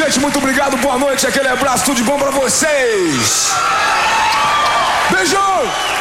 gente, muito obrigado, boa noite, aquele abraço, tudo de bom pra vocês. Beijo!